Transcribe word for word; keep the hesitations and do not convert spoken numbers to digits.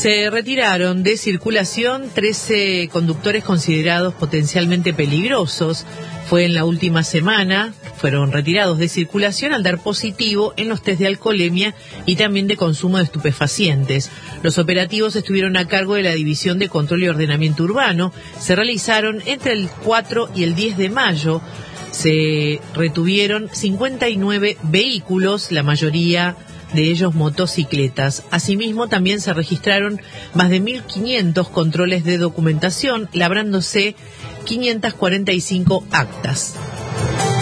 Se retiraron de circulación trece conductores considerados potencialmente peligrosos. Fue en la última semana, fueron retirados de circulación al dar positivo en los test de alcoholemia y también de consumo de estupefacientes. Los operativos estuvieron a cargo de la División de Control y Ordenamiento Urbano. Se realizaron entre el cuatro y el diez de mayo. Se retuvieron cincuenta y nueve vehículos, la mayoría de ellos motocicletas. Asimismo, también se registraron más de mil quinientos controles de documentación, labrándose quinientas cuarenta y cinco actas.